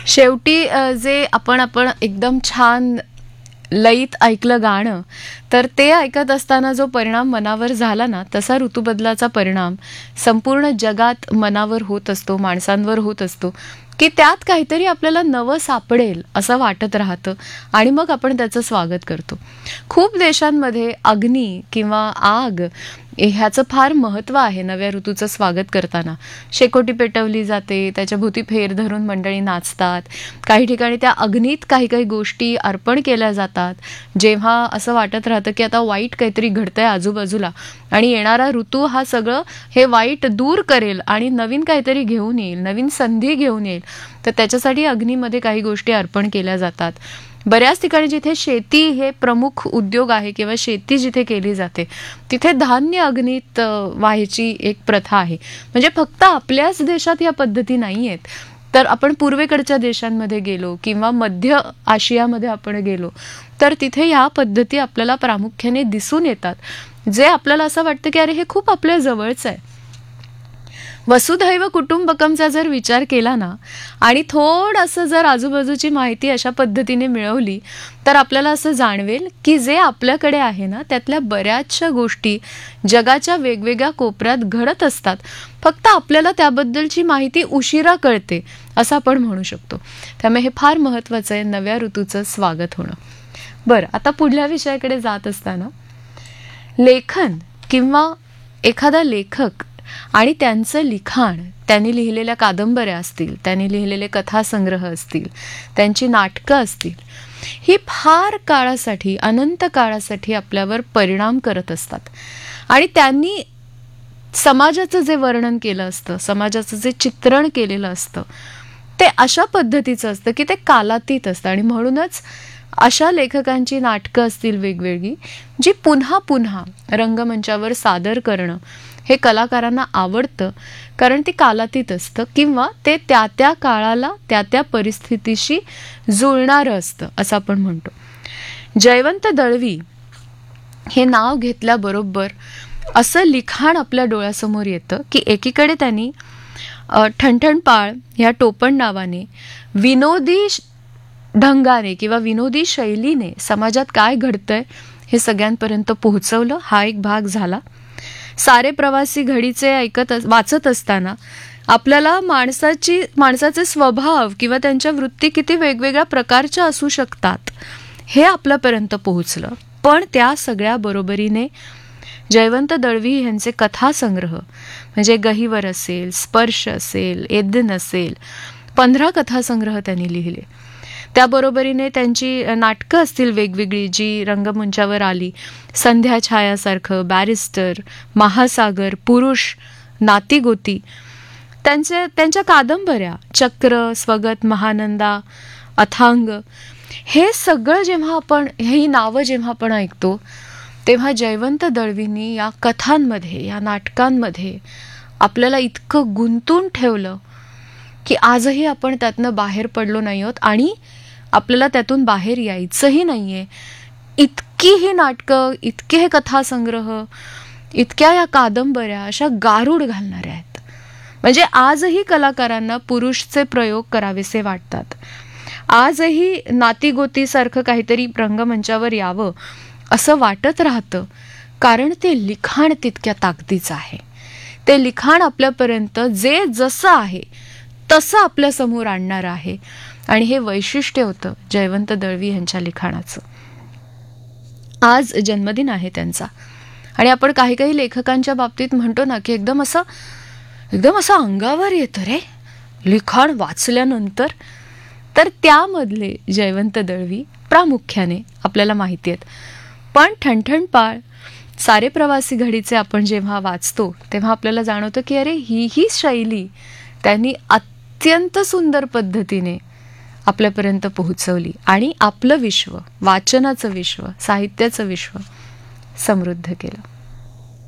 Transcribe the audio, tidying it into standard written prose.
शेवटी जे आपण एकदम छान लयीत ऐकलं गाणं, तर ते ऐकत असताना जो परिणाम मनावर झाला ना, तसा ऋतुबदलाचा परिणाम संपूर्ण जगात मनावर होत असतो, माणसांवर होत असतो, की त्यात काहीतरी आपल्याला नवं सापडेल असं वाटत राहतं आणि मग आपण त्याचं स्वागत करतो. खूप देशांमध्ये अग्नी किंवा आग ह्याचं फार महत्त्व आहे. नव्या ऋतूचं स्वागत करताना शेकोटी पेटवली जाते, त्याच्या भोवती फेर धरून मंडळी नाचतात. काही ठिकाणी त्या अग्नीत काही काही गोष्टी अर्पण केल्या जातात, जेव्हा असं वाटत राहतं की आता वाईट काहीतरी घडतंय आजूबाजूला आणि येणारा ऋतू हा सगळं हे वाईट दूर करेल आणि नवीन काहीतरी घेऊन येईल, नवीन संधी घेऊन येईल. तर त्याच्यासाठी अग्नीमध्ये काही गोष्टी अर्पण केल्या जातात. बऱ्याच ठिकाणी जिथे शेती हे प्रमुख उद्योग आहे किंवा शेती जिथे केली जाते, तिथे धान्य अग्नीत व्हायची एक प्रथा आहे. म्हणजे फक्त आपल्याच देशात या पद्धती नाही आहेत, तर आपण पूर्वेकडच्या देशांमध्ये गेलो किंवा मध्य आशियामध्ये आपण गेलो तर तिथे ह्या पद्धती आपल्याला प्रामुख्याने दिसून येतात, जे आपल्याला असं वाटतं की अरे हे खूप आपल्या जवळचं आहे. वसुधैव कुटुंबकमचा जर विचार केला ना आणि थोडंसं जर आजूबाजूची माहिती अशा पद्धतीने मिळवली, तर आपल्याला असं जाणवेल की जे आपल्याकडे आहे ना, त्यातल्या बऱ्याचशा गोष्टी जगाच्या वेगवेगळ्या कोपऱ्यात घडत असतात, फक्त आपल्याला त्याबद्दलची माहिती उशिरा कळते असं आपण म्हणू शकतो. त्यामुळे हे फार महत्त्वाचं आहे, नव्या ऋतूचं स्वागत होणं. बरं, आता पुढल्या विषयाकडे जात असताना लेखन किंवा एखादा लेखक आणि त्यांचं लिखाण, त्यांनी लिहिलेल्या कादंबऱ्या असतील, त्यांनी लिहिलेले कथासंग्रह असतील, त्यांची नाटकं असतील, ही फार काळासाठी, अनंत काळासाठी आपल्यावर परिणाम करत असतात. आणि त्यांनी समाजाचं जे वर्णन केलं असतं, समाजाचं जे चित्रण केलेलं असतं, ते अशा पद्धतीचं असतं की ते कालातीत असतं. आणि म्हणूनच अशा लेखकांची नाटकं असतील वेगवेगळी, जी पुन्हा पुन्हा रंगमंचावर सादर करणं हे कलाकारांना आवडतं, कारण ती कालातीत असतं किंवा ते त्या त्या काळाला, त्या त्या परिस्थितीशी जुळणारं असतं असं आपण म्हणतो. जयवंत दळवी हे नाव घेतल्याबरोबर असं लिखाण आपल्या डोळ्यासमोर येतं की एकीकडे त्यांनी ठणठणपाळ ह्या टोपण नावाने विनोदी ढंगाने किंवा विनोदी शैलीने समाजात काय घडतंय हे सगळ्यांपर्यंत पोहोचवलं. हा एक भाग झाला. सारे प्रवासी घडीचे वाचत असताना आपल्याला माणसाचे स्वभाव किंवा त्यांच्या वृत्ती किती वेगवेगळ्या प्रकारच्या असू शकतात हे आपल्यापर्यंत पोहोचलं. पण त्या सगळ्या बरोबरीने जयवंत दळवी यांचे कथासंग्रह म्हणजे गहिवर असेल, स्पर्श असेल, एदन असेल, 15 कथासंग्रह त्यांनी लिहिले. त्याबरोबरीने त्यांची नाटकं असतील वेगवेगळी जी रंगमंचावर आली, संध्या छायासारखं, बॅरिस्टर, महासागर, पुरुष, नातीगोती, त्यांच्या कादंबऱ्या चक्र, स्वगत, महानंदा, अथांग, हे सगळं जेव्हा आपण, ही नावं जेव्हा आपण ऐकतो, तेव्हा जयवंत दळवींनी या कथांमध्ये, या नाटकांमध्ये आपल्याला इतकं गुंतून ठेवलं की आजही आपण त्यातनं बाहेर पडलो नाही आहोत आणि आपल्याला त्यातून बाहेर यायचंही नाहीये. इतकी ही नाटकं, इतके हे कथासंग्रह, इतक्या या कादंबऱ्या अशा गारूड घालणाऱ्या आहेत. म्हणजे आजही कलाकारांना पुरुषचे प्रयोग करावेसे वाटतात. आजही नातीगोतीसारखं काहीतरी रंगमंचावर यावं असं वाटत राहतं, कारण ते लिखाण तितक्या ताकदीचं आहे. ते लिखाण आपल्यापर्यंत जे जसं आहे तसं आपल्यासमोर आणणारं आहे. आणि हे वैशिष्ट्य होतं जयवंत दळवी यांच्या लिखाणाचं. आज जन्मदिन आहे त्यांचा आणि आपण काही काही लेखकांच्या बाबतीत म्हणतो ना की एकदम असं अंगावर येतं रे लिखाण वाचल्यानंतर. तर त्यामधले जयवंत दळवी प्रामुख्याने आपल्याला माहिती आहेत. पण ठणठणपाळ, सारे प्रवासी घडीचे आपण जेव्हा वाचतो तेव्हा आपल्याला जाणवतं की अरे ही शैली त्यांनी अत्यंत सुंदर पद्धतीने आपल्यापर्यंत पोहोचवली आणि आपलं विश्व, वाचनाचं विश्व, साहित्याचं विश्व समृद्ध केलं.